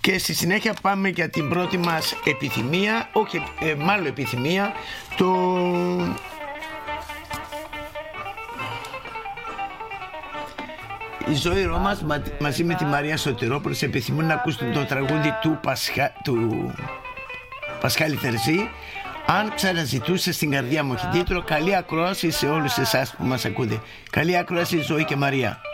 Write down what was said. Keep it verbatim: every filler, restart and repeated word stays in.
Και στη συνέχεια πάμε για την πρώτη μας επιθυμία, όχι ε, μάλλον επιθυμία, το... Η Ζωή Ρώμας μα, μαζί με τη Μαρία Σωτηρόπουλο επιθυμούν να ακούσουν το τραγούδι του, Πασχα, του Πασχάλη Θερζή, «Αν ξαναζητούσε στην καρδιά μου». Έχει τίτλο. Καλή ακρόαση σε όλους εσάς που μας ακούτε. Καλή ακρόαση, Ζωή και Μαρία.